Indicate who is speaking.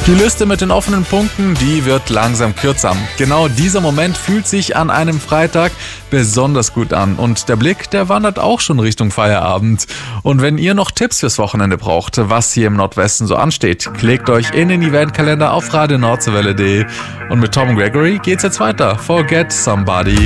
Speaker 1: Die Liste mit den offenen Punkten, die wird langsam kürzer. Genau dieser Moment fühlt sich an einem Freitag besonders gut an. Und der Blick, der wandert auch schon Richtung Feierabend. Und wenn ihr noch Tipps fürs Wochenende braucht, was hier im Nordwesten so ansteht, klickt euch in den Eventkalender auf radionordswelle.de. Und mit Tom Gregory geht's jetzt weiter. Forget Somebody.